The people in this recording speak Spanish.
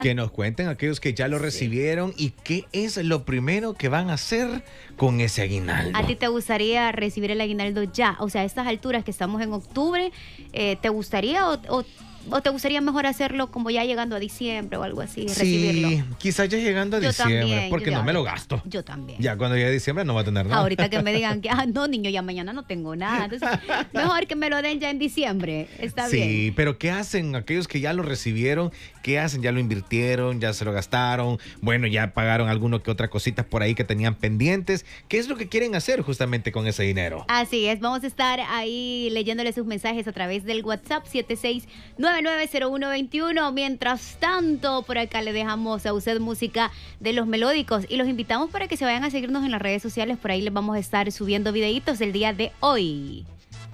Que nos cuenten aquellos que ya lo recibieron y qué es lo primero que van a hacer con ese aguinaldo. ¿A ti te gustaría recibir el aguinaldo ya? O sea, a estas alturas que estamos en octubre, ¿te gustaría o te gustaría mejor hacerlo como ya llegando a diciembre o algo así, recibirlo? Sí, quizás ya llegando a diciembre, también, porque no me lo gasto. Yo también. Ya cuando llegue diciembre no va a tener nada. Ahorita que me digan que, no, niño, ya mañana no tengo nada. Entonces, mejor que me lo den ya en diciembre. Está bien. Sí, pero ¿qué hacen aquellos que ya lo recibieron? ¿Qué hacen? ¿Ya lo invirtieron? ¿Ya se lo gastaron? Bueno, ya pagaron alguno que otra cosita por ahí que tenían pendientes. ¿Qué es lo que quieren hacer justamente con ese dinero? Así es, vamos a estar ahí leyéndole sus mensajes a través del WhatsApp 76990121. Mientras tanto, por acá le dejamos a usted música de Los Melódicos y los invitamos para que se vayan a seguirnos en las redes sociales. Por ahí les vamos a estar subiendo videitos el día de hoy.